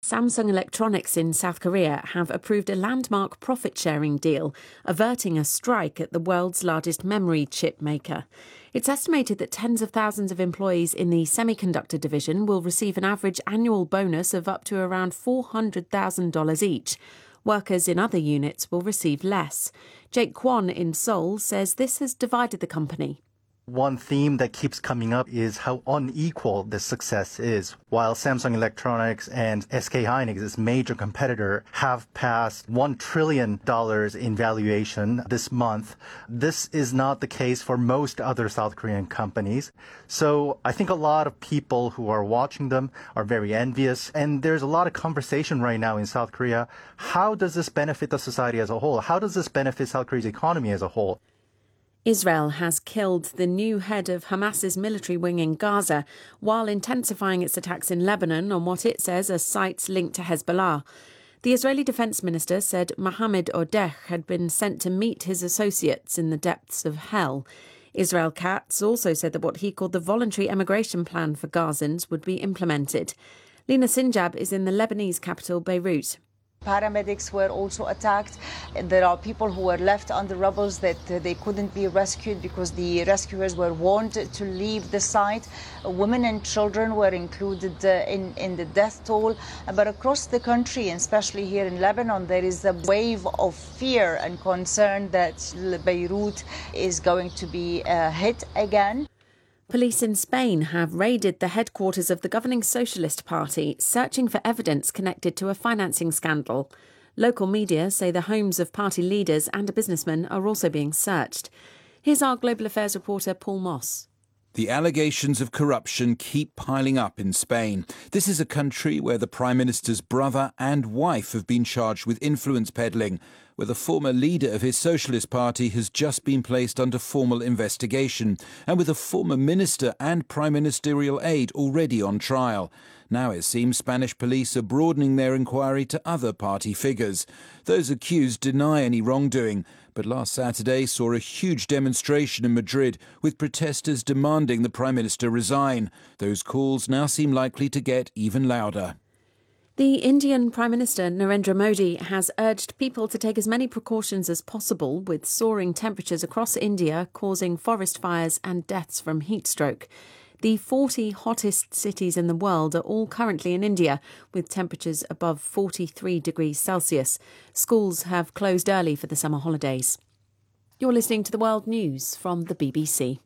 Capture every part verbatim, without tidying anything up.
Samsung Electronics in South Korea have approved a landmark profit-sharing deal, averting a strike at the world's largest memory chip maker. It's estimated that tens of thousands of employees in the semiconductor division will receive an average annual bonus of up to around four hundred thousand dollars each. Workers in other units will receive less. Jake Kwon in Seoul says this has divided the company. One theme that keeps coming up is how unequal this success is. While Samsung Electronics and S K Hynix, its major competitor, have passed one trillion dollars in valuation this month, this is not the case for most other South Korean companies. So I think a lot of people who are watching them are very envious. And there's a lot of conversation right now in South Korea. How does this benefit the society as a whole? How does this benefit South Korea's economy as a whole? Israel has killed the new head of Hamas's military wing in Gaza while intensifying its attacks in Lebanon on what it says are sites linked to Hezbollah. The Israeli defense minister said Mohammed Odeh had been sent to meet his associates in the depths of hell. Israel Katz also said that what he called the voluntary emigration plan for Gazans would be implemented. Lina Sinjab is in the Lebanese capital, Beirut. Paramedics were also attacked. There are people who were left on the rubble that uh, they couldn't be rescued because the rescuers were warned to leave the site. Uh, women and children were included uh, in, in the death toll. Uh, but across the country, and especially here in Lebanon, there is a wave of fear and concern that Beirut is going to be uh, hit again. Police in Spain have raided the headquarters of the governing Socialist Party, searching for evidence connected to a financing scandal. Local media say the homes of party leaders and a businessman are also being searched. Here's our Global Affairs reporter Paul Moss. The allegations of corruption keep piling up in Spain. This is a country where the Prime Minister's brother and wife have been charged with influence peddling, where the former leader of his Socialist Party has just been placed under formal investigation, and with a former minister and prime ministerial aide already on trial. Now it seems Spanish police are broadening their inquiry to other party figures. Those accused deny any wrongdoing, but last Saturday saw a huge demonstration in Madrid with protesters demanding the Prime Minister resign. Those calls now seem likely to get even louder. The Indian Prime Minister Narendra Modi has urged people to take as many precautions as possible with soaring temperatures across India causing forest fires and deaths from heat stroke. The forty hottest cities in the world are all currently in India, with temperatures above forty-three degrees Celsius. Schools have closed early for the summer holidays. You're listening to the World News from the B B C.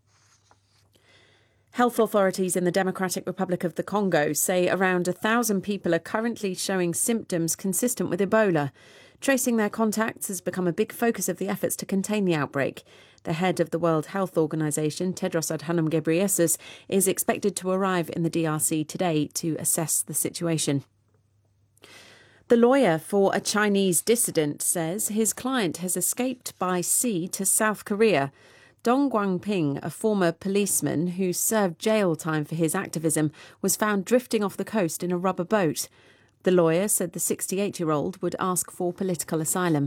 Health authorities in the Democratic Republic of the Congo say around a thousand people are currently showing symptoms consistent with Ebola. Tracing their contacts has become a big focus of the efforts to contain the outbreak. The head of the World Health Organization, Tedros Adhanom Ghebreyesus, is expected to arrive in the D R C today to assess the situation. The lawyer for a Chinese dissident says his client has escaped by sea to South Korea. Dong Guangping, a former policeman who served jail time for his activism, was found drifting off the coast in a rubber boat. The lawyer said the sixty-eight-year-old would ask for political asylum.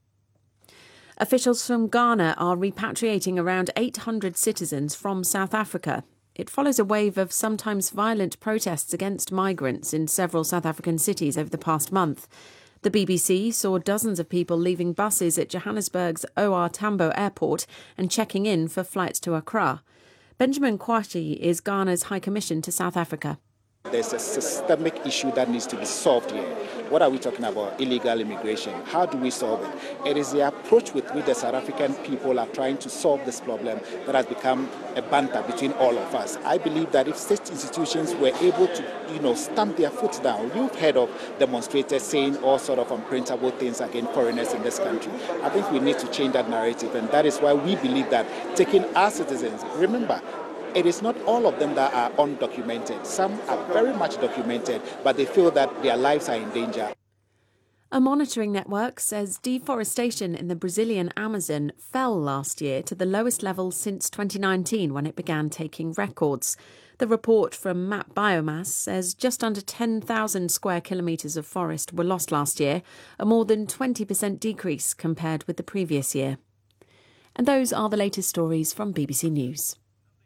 Officials from Ghana are repatriating around eight hundred citizens from South Africa. It follows a wave of sometimes violent protests against migrants in several South African cities over the past month. The B B C saw dozens of people leaving buses at Johannesburg's O R Tambo airport and checking in for flights to Accra. Benjamin Kwashi is Ghana's High Commission to South Africa. There's a systemic issue that needs to be solved here. What are we talking about? Illegal immigration. How do we solve it? It is the approach with which the South African people are trying to solve this problem that has become a banter between all of us. I believe that if state institutions were able to, you know, stamp their foot down, you've heard of demonstrators saying all sort of unprintable things against foreigners in this country. I think we need to change that narrative, and that is why we believe that taking our citizens, remember, it is not all of them that are undocumented. Some are very much documented, but they feel that their lives are in danger. A monitoring network says deforestation in the Brazilian Amazon fell last year to the lowest level since twenty nineteen, when it began taking records. The report from Map Biomass says just under ten thousand square kilometres of forest were lost last year, a more than twenty percent decrease compared with the previous year. And those are the latest stories from B B C News.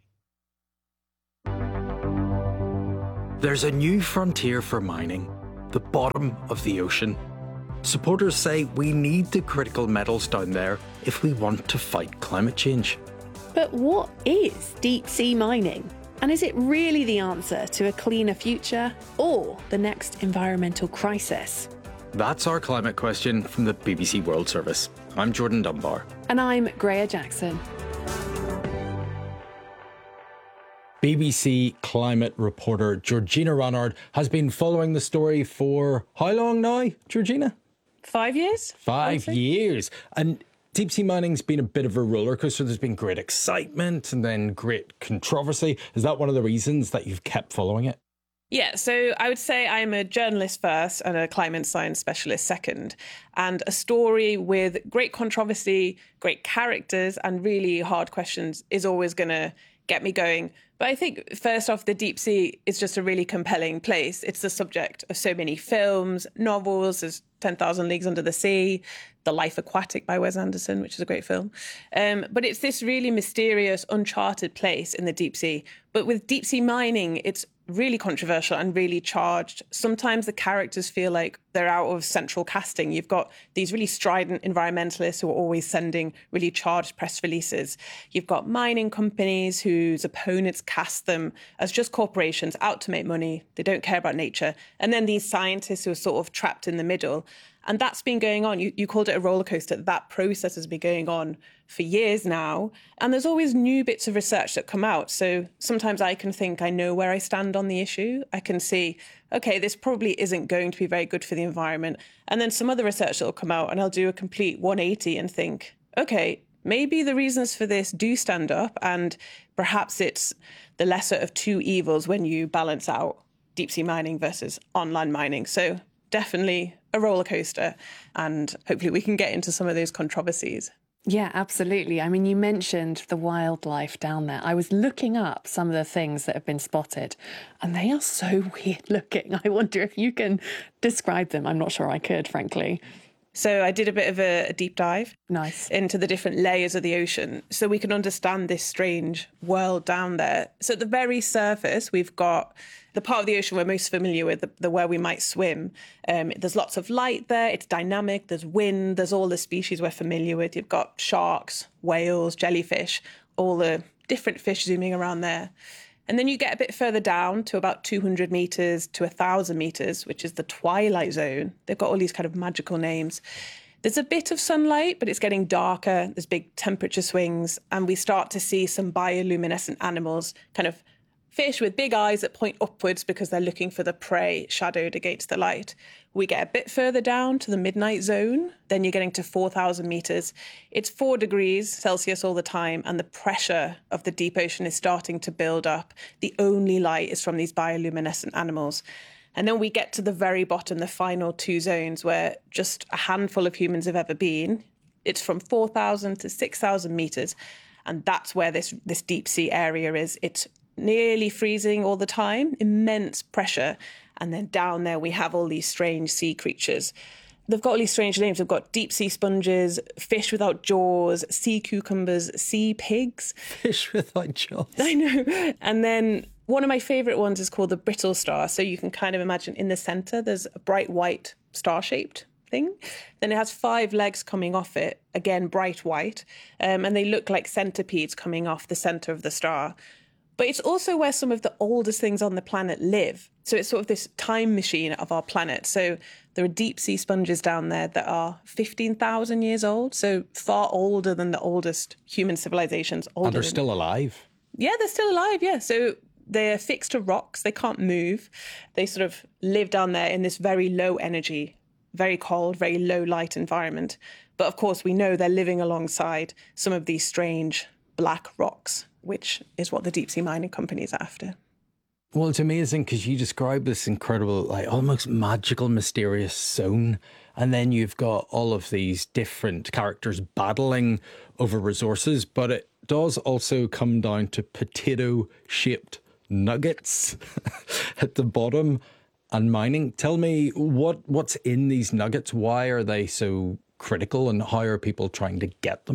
There's a new frontier for mining. the bottom of the ocean. Supporters say we need the critical metals down there if we want to fight climate change. But what is deep sea mining? And is it really the answer to a cleaner future or the next environmental crisis? That's our climate question from the B B C World Service. I'm Jordan Dunbar. And I'm Greya Jackson. B B C climate reporter Georgina Ranard has been following the story for how long now, Georgina? Five years? Five years. And deep sea mining's been a bit of a roller coaster. There's been great excitement and then great controversy. Is that one of the reasons that you've kept following it? Yeah, so I would say I'm a journalist first and a climate science specialist second. And a story with great controversy, great characters, and really hard questions is always going to get me going. But I think, first off, the deep sea is just a really compelling place. It's the subject of so many films, novels. There's ten thousand Leagues Under the Sea, The Life Aquatic by Wes Anderson, which is a great film. Um, but it's this really mysterious, uncharted place in the deep sea. But with deep sea mining, it's really controversial and really charged. Sometimes the characters feel like they're out of central casting. You've got these really strident environmentalists who are always sending really charged press releases. You've got mining companies whose opponents cast them as just corporations out to make money. They don't care about nature. And then these scientists who are sort of trapped in the middle. And that's been going on. You, you called it a roller coaster. That process has been going on for years now. And there's always new bits of research that come out. So sometimes I can think I know where I stand on the issue. I can see, OK, this probably isn't going to be very good for the environment. And then some other research will come out and I'll do a complete one eighty and think, OK, maybe the reasons for this do stand up. And perhaps it's the lesser of two evils when you balance out deep sea mining versus online mining. So definitely a roller coaster, and hopefully we can get into some of those controversies. Yeah, absolutely. I mean, you mentioned the wildlife down there. I was looking up some of the things that have been spotted, and they are so weird looking. I wonder if you can describe them. I'm not sure I could, frankly. So I did a bit of a, a deep dive nice. into the different layers of the ocean so we can understand this strange world down there. So at the very surface, we've got the part of the ocean we're most familiar with, the, the where we might swim. Um, there's lots of light there. It's dynamic. There's wind. There's all the species we're familiar with. You've got sharks, whales, jellyfish, all the different fish zooming around there. And then you get a bit further down to about two hundred metres to one thousand metres, which is the twilight zone. They've got all these kind of magical names. There's a bit of sunlight, but it's getting darker. There's big temperature swings. And we start to see some bioluminescent animals, kind of fish with big eyes that point upwards because they're looking for the prey shadowed against the light. We get a bit further down to the midnight zone. Then you're getting to four thousand metres. It's four degrees Celsius all the time, and the pressure of the deep ocean is starting to build up. The only light is from these bioluminescent animals. And then we get to the very bottom, the final two zones, where just a handful of humans have ever been. It's from four thousand to six thousand metres. And that's where this, this deep sea area is. It's nearly freezing all the time, immense pressure. And then down there, we have all these strange sea creatures. They've got all these strange names. They've got deep sea sponges, fish without jaws, sea cucumbers, sea pigs. Fish without jaws. I know. And then one of my favourite ones is called the brittle star. So you can kind of imagine in the centre, there's a bright white star-shaped thing. Then it has five legs coming off it, again, bright white. Um, and they look like centipedes coming off the centre of the star. But it's also where some of the oldest things on the planet live. So it's sort of this time machine of our planet. So there are deep sea sponges down there that are fifteen thousand years old, so far older than the oldest human civilizations. Older and they're than... still alive? Yeah, they're still alive, yeah. So they're fixed to rocks. They can't move. They sort of live down there in this very low energy, very cold, very low light environment. But of course, we know they're living alongside some of these strange black rocks, which is what the deep sea mining companies are after. Well, it's amazing because you describe this incredible, like almost magical, mysterious zone. And then you've got all of these different characters battling over resources. But it does also come down to potato-shaped nuggets at the bottom and mining. Tell me what what's in these nuggets? Why are they so critical and how are people trying to get them?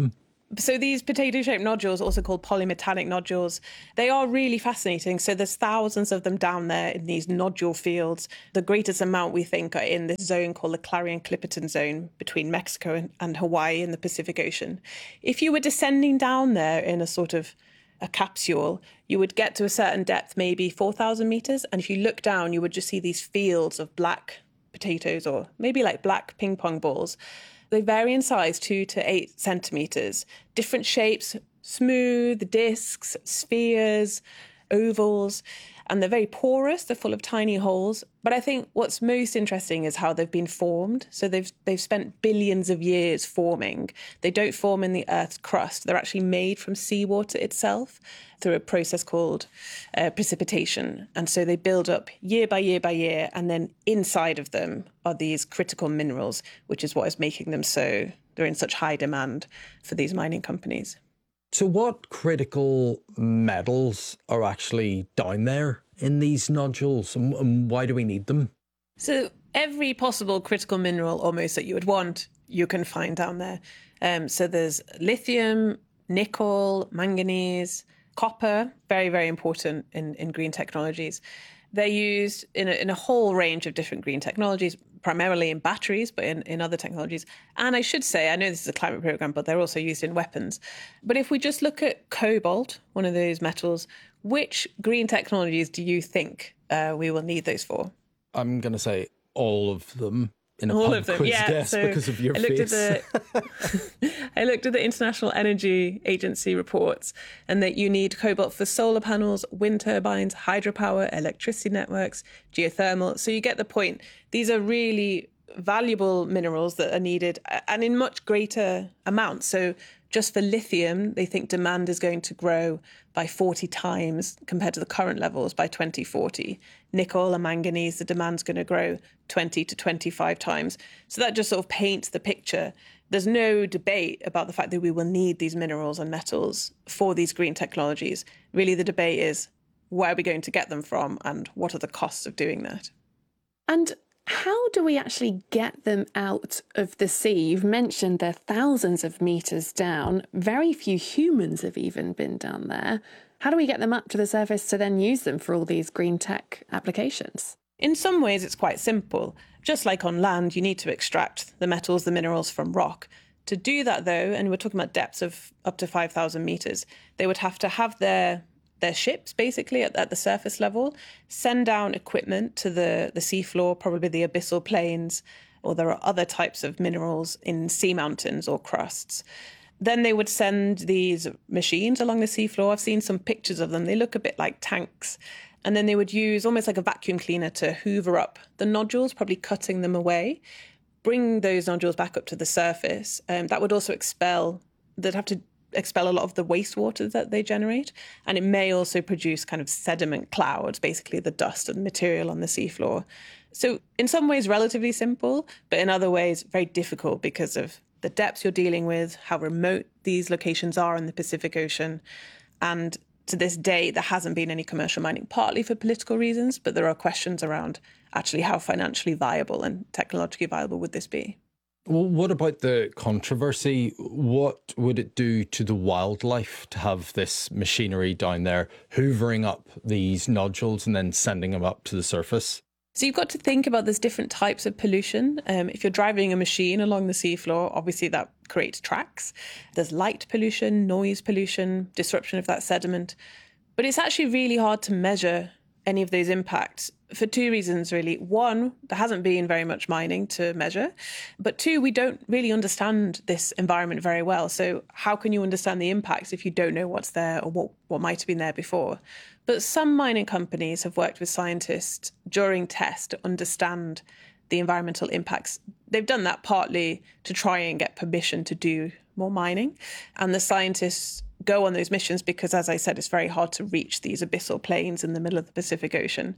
So these potato-shaped nodules, also called polymetallic nodules, they are really fascinating. So there's thousands of them down there in these nodule fields. The greatest amount, we think, are in this zone called the Clarion-Clipperton Zone between Mexico and, and Hawaii in the Pacific Ocean. If you were descending down there in a sort of a capsule, you would get to a certain depth, maybe four thousand meters. And if you look down, you would just see these fields of black potatoes, or maybe like black ping pong balls. They vary in size, two to eight centimetres, different shapes, smooth, discs, spheres, ovals, and they're very porous. They're full of tiny holes. But I think what's most interesting is how they've been formed. So they've they've spent billions of years forming. They don't form in the Earth's crust. They're actually made from seawater itself through a process called uh, precipitation. And so they build up year by year by year. And then inside of them are these critical minerals, which is what is making them so, they're in such high demand for these mining companies. So what critical metals are actually down there in these nodules, and why do we need them? So every possible critical mineral almost that you would want, you can find down there. Um, so there's lithium, nickel, manganese, copper, very, very important in, in green technologies. They're used in a, in a whole range of different green technologies, primarily in batteries, but in, in other technologies. And I should say, I know this is a climate program, but they're also used in weapons. But if we just look at cobalt, one of those metals, which green technologies do you think uh, we will need those for? I'm going to say all of them. In a all pub of them, quiz yeah. guess So because of your I looked face. At the, I looked at the International Energy Agency reports, and that you need cobalt for solar panels, wind turbines, hydropower, electricity networks, geothermal. So you get the point. These are really valuable minerals that are needed, and in much greater amounts. So just for lithium, they think demand is going to grow by forty times compared to the current levels by twenty forty. Nickel and manganese, the demand's going to grow twenty to twenty-five times. So that just sort of paints the picture. There's no debate about the fact that we will need these minerals and metals for these green technologies. Really, the debate is, where are we going to get them from, and what are the costs of doing that? And how do we actually get them out of the sea? You've mentioned they're thousands of metres down. Very few humans have even been down there. How do we get them up to the surface to then use them for all these green tech applications? In some ways, it's quite simple. Just like on land, you need to extract the metals, the minerals from rock. To do that, though, and we're talking about depths of up to five thousand metres, they would have to have their their ships, basically, at, at the surface level, send down equipment to the, the seafloor, probably the abyssal plains, or there are other types of minerals in sea mountains or crusts. Then they would send these machines along the seafloor. I've seen some pictures of them. They look a bit like tanks. And then they would use almost like a vacuum cleaner to hoover up the nodules, probably cutting them away, bring those nodules back up to the surface. Um, that would also expel, they'd have to expel a lot of the wastewater that they generate. And it may also produce kind of sediment clouds, basically the dust and material on the seafloor. So in some ways, relatively simple, but in other ways, very difficult because of the depths you're dealing with, how remote these locations are in the Pacific Ocean. And to this day, there hasn't been any commercial mining, partly for political reasons, but there are questions around actually how financially viable and technologically viable would this be. Well, what about the controversy? What would it do to the wildlife to have this machinery down there hoovering up these nodules and then sending them up to the surface? So you've got to think about there's different types of pollution. Um, if you're driving a machine along the seafloor, obviously that creates tracks. There's light pollution, noise pollution, disruption of that sediment. But it's actually really hard to measure any of those impacts for two reasons, really. One, there hasn't been very much mining to measure. But two, we don't really understand this environment very well. So how can you understand the impacts if you don't know what's there or what, what might have been there before? But some mining companies have worked with scientists during tests to understand the environmental impacts. They've done that partly to try and get permission to do more mining. And the scientists go on those missions because, as I said, it's very hard to reach these abyssal plains in the middle of the Pacific Ocean.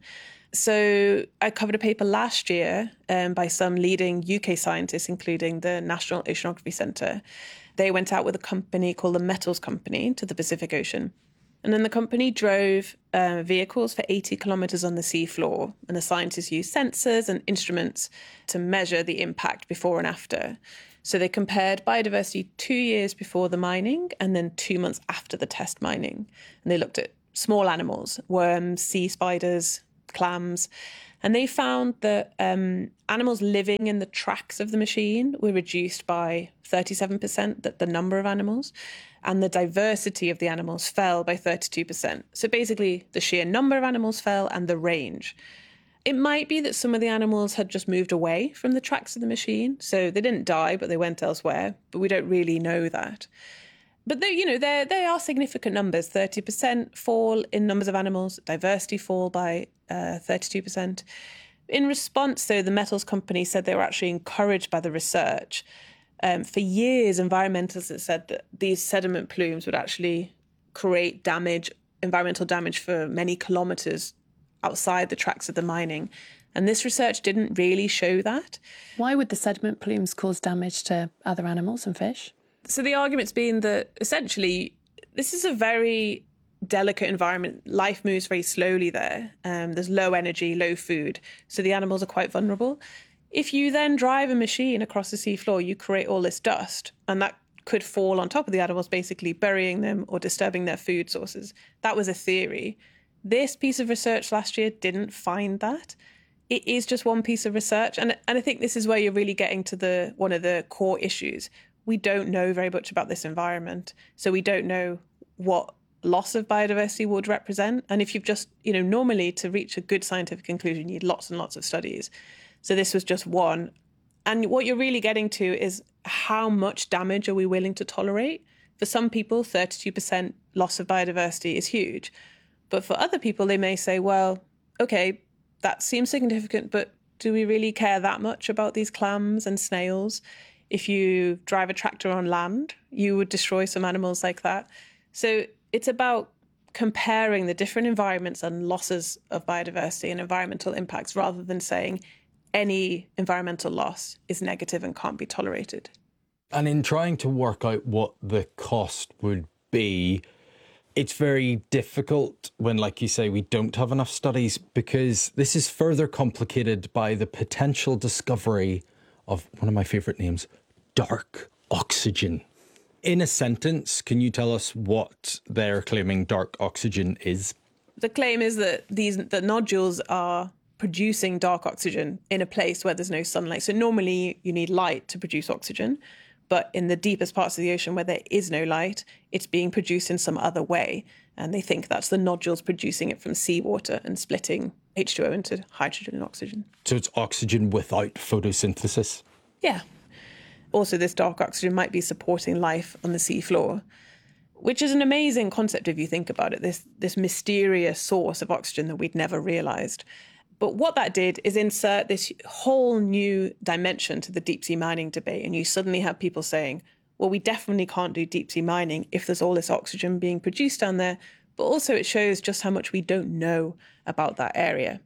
So I covered a paper last year um, by some leading U K scientists, including the National Oceanography Centre. They went out with a company called the Metals Company to the Pacific Ocean. And then the company drove uh, vehicles for eighty kilometres on the seafloor. And the scientists used sensors and instruments to measure the impact before and after. So they compared biodiversity two years before the mining and then two months after the test mining. And they looked at small animals, worms, sea spiders, clams. And they found that um, animals living in the tracks of the machine were reduced by thirty-seven percent, that the number of animals, and the diversity of the animals fell by thirty-two percent. So basically, the sheer number of animals fell and the range. It might be that some of the animals had just moved away from the tracks of the machine. So they didn't die, but they went elsewhere. But we don't really know that. But they, you know, they they are significant numbers. thirty percent fall in numbers of animals, diversity fall by uh, thirty-two percent. In response, though, the metals company said they were actually encouraged by the research. Um, for years, environmentalists had said that these sediment plumes would actually create damage, environmental damage for many kilometres outside the tracks of the mining. And this research didn't really show that. Why would the sediment plumes cause damage to other animals and fish? So the argument's been that essentially this is a very delicate environment. Life moves very slowly there. Um, there's low energy, low food. So the animals are quite vulnerable. If you then drive a machine across the seafloor, you create all this dust, and that could fall on top of the animals, basically burying them or disturbing their food sources. That was a theory. This piece of research last year didn't find that. It is just one piece of research. And, and I think this is where you're really getting to the one of the core issues. We don't know very much about this environment. So we don't know what loss of biodiversity would represent. And if you've just, you know, normally to reach a good scientific conclusion, you need lots and lots of studies. So this was just one. And what you're really getting to is how much damage are we willing to tolerate? For some people, thirty-two percent loss of biodiversity is huge. But for other people, they may say, well, okay, that seems significant, but do we really care that much about these clams and snails? If you drive a tractor on land, you would destroy some animals like that. So it's about comparing the different environments and losses of biodiversity and environmental impacts rather than saying any environmental loss is negative and can't be tolerated. And in trying to work out what the cost would be, it's very difficult when, like you say, we don't have enough studies, because this is further complicated by the potential discovery of one of my favourite names, dark oxygen. In a sentence, can you tell us what they're claiming dark oxygen is? The claim is that these the nodules are producing dark oxygen in a place where there's no sunlight. So normally you need light to produce oxygen. But in the deepest parts of the ocean where there is no light, it's being produced in some other way. And they think that's the nodules producing it from seawater and splitting H two O into hydrogen and oxygen. So it's oxygen without photosynthesis? Yeah. Also, this dark oxygen might be supporting life on the seafloor, which is an amazing concept if you think about it, this, this mysterious source of oxygen that we'd never realised. But what that did is insert this whole new dimension to the deep sea mining debate. And you suddenly have people saying, well, we definitely can't do deep sea mining if there's all this oxygen being produced down there. But also it shows just how much we don't know about that area.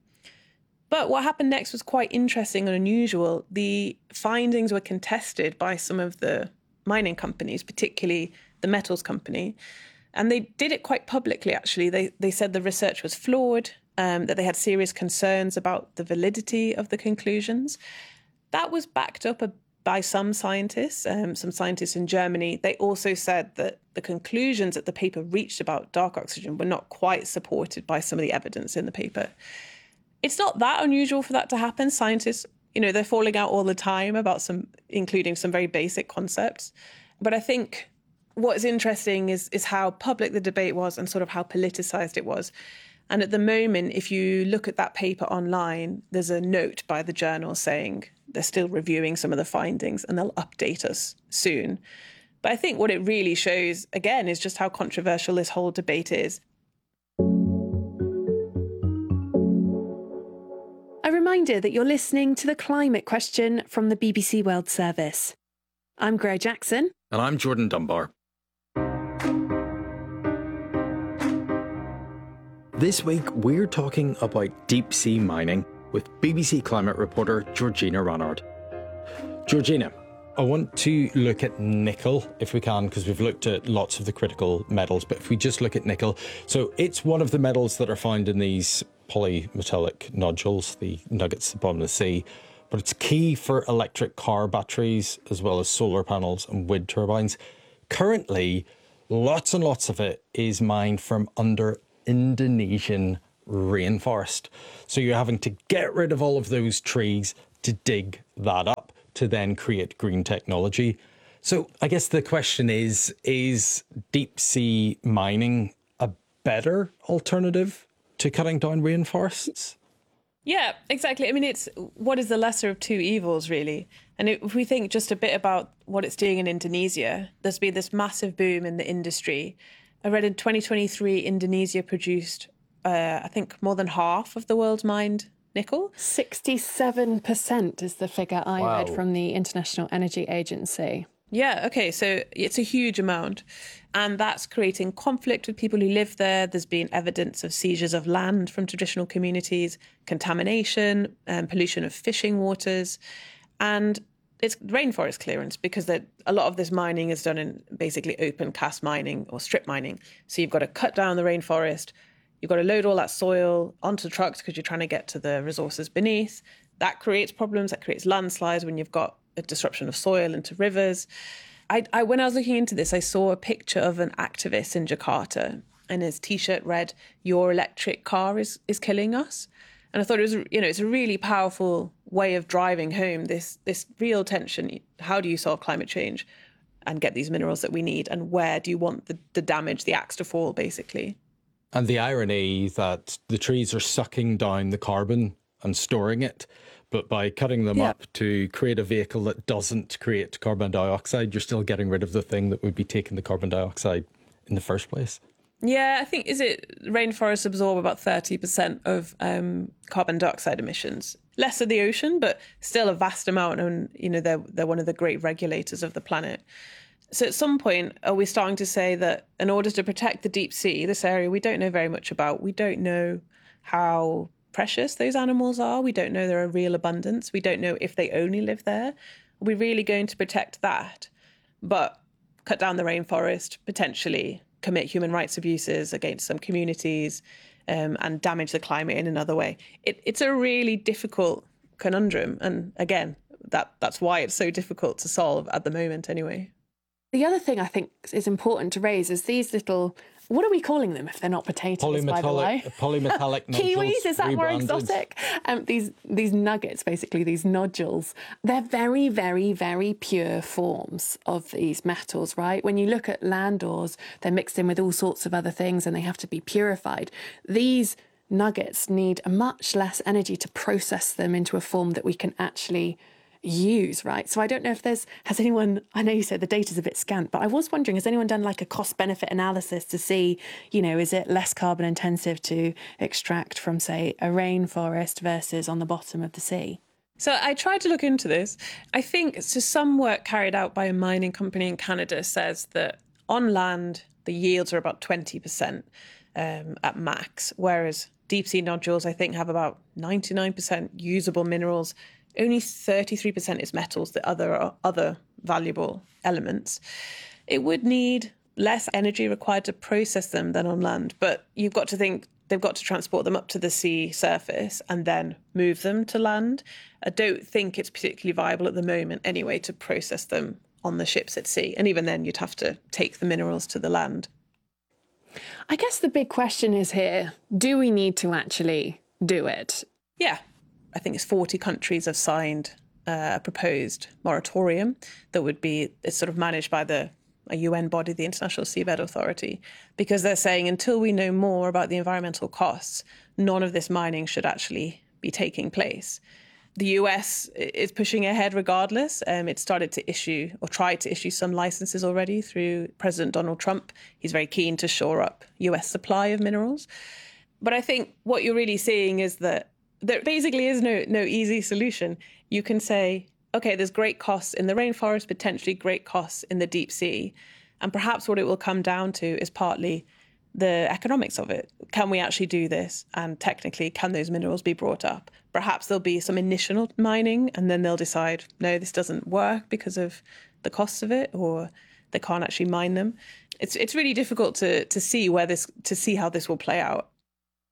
But what happened next was quite interesting and unusual. The findings were contested by some of the mining companies, particularly the metals company. And they did it quite publicly, actually. They, they said the research was flawed, Um, that they had serious concerns about the validity of the conclusions. That was backed up by some scientists, um, some scientists in Germany. They also said that the conclusions that the paper reached about dark oxygen were not quite supported by some of the evidence in the paper. It's not that unusual for that to happen. Scientists, you know, they're falling out all the time about some, including some very basic concepts. But I think what's interesting is, is how public the debate was and sort of how politicized it was. And at the moment, if you look at that paper online, there's a note by the journal saying they're still reviewing some of the findings and they'll update us soon. But I think what it really shows, again, is just how controversial this whole debate is. A reminder that you're listening to The Climate Question from the B B C World Service. I'm Greg Jackson. And I'm Jordan Dunbar. This week, we're talking about deep sea mining with B B C climate reporter Georgina Ranard. Georgina, I want to look at nickel, if we can, because we've looked at lots of the critical metals, but if we just look at nickel, so it's one of the metals that are found in these polymetallic nodules, the nuggets at the bottom of the sea. but it's key for electric car batteries as well as solar panels and wind turbines. Currently, lots and lots of it is mined from under Indonesian rainforest. So you're having to get rid of all of those trees to dig that up to then create green technology. So I guess the question is, is deep sea mining a better alternative to cutting down rainforests? Yeah, exactly. I mean, it's what is the lesser of two evils, really? And if we think just a bit about what it's doing in Indonesia, there's been this massive boom in the industry. I read in twenty twenty-three, Indonesia produced, uh, I think, more than half of the world's mined nickel. sixty-seven percent is the figure I Wow. read from the International Energy Agency. Yeah, okay, so it's a huge amount. And that's creating conflict with people who live there. There's been evidence of seizures of land from traditional communities, contamination, and pollution of fishing waters. And it's rainforest clearance because that a lot of this mining is done in basically open cast mining or strip mining. So you've got to cut down the rainforest. You've got to load all that soil onto trucks because you're trying to get to the resources beneath. That creates problems. That creates landslides when you've got a disruption of soil into rivers. I, I, when I was looking into this, I saw a picture of an activist in Jakarta, and his T-shirt read, "Your electric car is is killing us." And I thought it was, you know, it's a really powerful way of driving home this this real tension. How do you solve climate change and get these minerals that we need? And where do you want the, the damage, the axe to fall, basically? And the irony that the trees are sucking down the carbon and storing it, but by cutting them Yeah. up to create a vehicle that doesn't create carbon dioxide, you're still getting rid of the thing that would be taking the carbon dioxide in the first place. Yeah, I think, is it rainforests absorb about thirty percent of um, carbon dioxide emissions. Less of the ocean, but still a vast amount. And, you know, they're, they're one of the great regulators of the planet. So at some point, are we starting to say that in order to protect the deep sea, this area we don't know very much about, we don't know how precious those animals are, we don't know they're a real abundance, we don't know if they only live there, are we really going to protect that, but cut down the rainforest, potentially commit human rights abuses against some communities, um, and damage the climate in another way? It, it's a really difficult conundrum. And again, that that's why it's so difficult to solve at the moment anyway. The other thing I think is important to raise is these little, what are we calling them if they're not potatoes, by the way? Polymetallic nodules. Kiwis, is that more rebranded. exotic? Um, these these nuggets, basically, these nodules, they're very, very, very pure forms of these metals, right? When you look at land ores, they're mixed in with all sorts of other things and they have to be purified. These nuggets need much less energy to process them into a form that we can actually use, right? So I don't know if there's, has anyone, I know you said the data's a bit scant, but I was wondering, has anyone done like a cost benefit analysis to see, you know, is it less carbon intensive to extract from, say, a rainforest versus on the bottom of the sea? So I tried to look into this. I think so some work carried out by a mining company in Canada says that on land, the yields are about twenty percent um, at max, whereas deep sea nodules, I think, have about ninety-nine percent usable minerals. Only thirty-three percent is metals, the other other valuable elements. It would need less energy required to process them than on land, but you've got to think they've got to transport them up to the sea surface and then move them to land. I don't think it's particularly viable at the moment anyway to process them on the ships at sea. And even then you'd have to take the minerals to the land. I guess the big question is here, do we need to actually do it? Yeah. I think it's forty countries have signed a proposed moratorium that would be, it's sort of managed by the a U N body, the International Seabed Authority, because they're saying until we know more about the environmental costs, none of this mining should actually be taking place. The U S is pushing ahead regardless. Um, it started to issue or tried to issue some licenses already through President Donald Trump. He's very keen to shore up U S supply of minerals. But I think what you're really seeing is that there basically is no no easy solution. You can say, OK, there's great costs in the rainforest, potentially great costs in the deep sea. And perhaps what it will come down to is partly the economics of it. Can we actually do this? And technically, can those minerals be brought up? Perhaps there'll be some initial mining and then they'll decide, no, this doesn't work because of the costs of it, or they can't actually mine them. It's it's really difficult to to see where this to see how this will play out.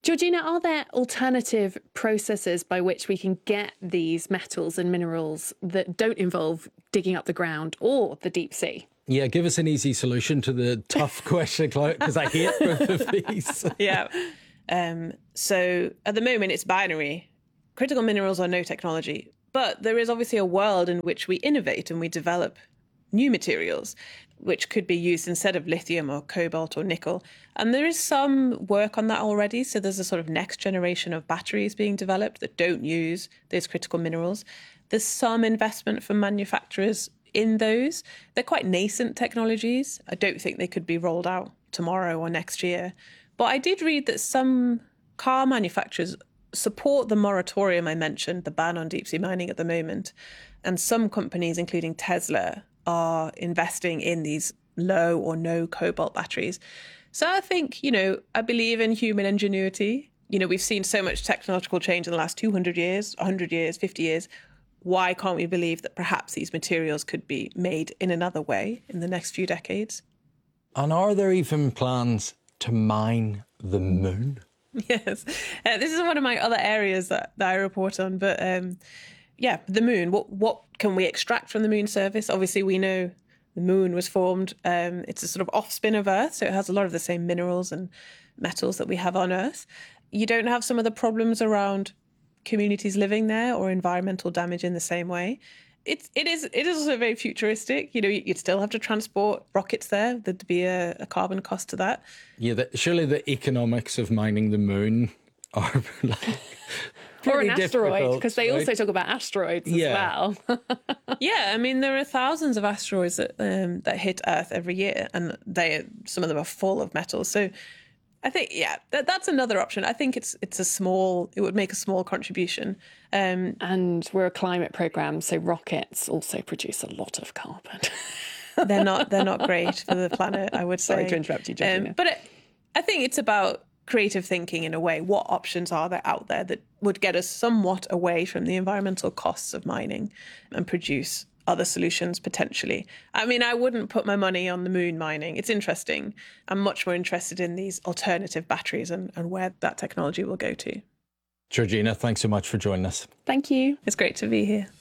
Georgina, are there alternative processes by which we can get these metals and minerals that don't involve digging up the ground or the deep sea? Yeah, give us an easy solution to the tough question, Chloe, because I hate both of these. Yeah. Um, so at the moment, it's binary. Critical minerals or no technology. But there is obviously a world in which we innovate and we develop new materials, which could be used instead of lithium or cobalt or nickel. And there is some work on that already. So there's a sort of next generation of batteries being developed that don't use those critical minerals. There's some investment from manufacturers in those. They're quite nascent technologies. I don't think they could be rolled out tomorrow or next year. But I did read that some car manufacturers support the moratorium I mentioned, the ban on deep sea mining at the moment. And some companies, including Tesla, are investing in these low or no cobalt batteries. So I think, you know, I believe in human ingenuity. You know, we've seen so much technological change in the last two hundred years, one hundred years, fifty years. Why can't we believe that perhaps these materials could be made in another way in the next few decades? And are there even plans to mine the moon? Yes. Uh, this is one of my other areas that, that I report on. But um, yeah, the moon. What what can we extract from the moon surface? Obviously, we know the moon was formed. Um, it's a sort of offspin of Earth, so it has a lot of the same minerals and metals that we have on Earth. You don't have some of the problems around communities living there or environmental damage in the same way. It's it is it is also very futuristic. You know, you'd still have to transport rockets there. There'd be a, a carbon cost to that. Yeah, the, surely the economics of mining the moon are like or an asteroid, because they right? also talk about asteroids as yeah. well. Yeah, I mean there are thousands of asteroids that um, that hit Earth every year, and they some of them are full of metals. So I think, yeah, that, that's another option. I think it's it's a small, it would make a small contribution. Um, and we're a climate programme, so rockets also produce a lot of carbon. they're not they're not great for the planet, I would say. Sorry to interrupt you, Georgina. Um, but it, I think it's about creative thinking in a way. What options are there out there that would get us somewhat away from the environmental costs of mining and produce other solutions potentially? I mean, I wouldn't put my money on the moon mining. It's interesting. I'm much more interested in these alternative batteries and, and where that technology will go to. Georgina, thanks so much for joining us. Thank you. It's great to be here.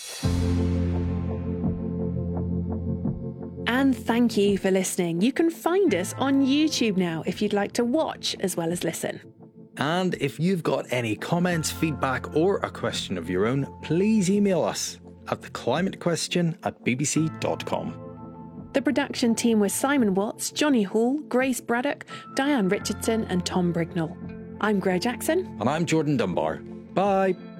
And thank you for listening. You can find us on YouTube now if you'd like to watch as well as listen. And if you've got any comments, feedback, or a question of your own, please email us at theclimatequestion at b b c dot com. The production team was Simon Watts, Johnny Hall, Grace Braddock, Diane Richardson and Tom Brignall. I'm Greer Jackson. And I'm Jordan Dunbar. Bye.